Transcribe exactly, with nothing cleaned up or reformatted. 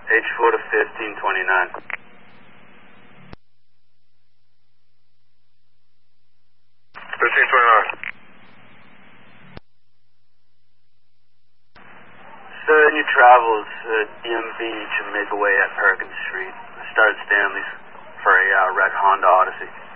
H four to fifteen twenty-nine. fifteen twenty-nine. Sir, in your travels, uh, D M V should make a way at Perkins Street. Start at Stanley's for a uh, red Honda Odyssey.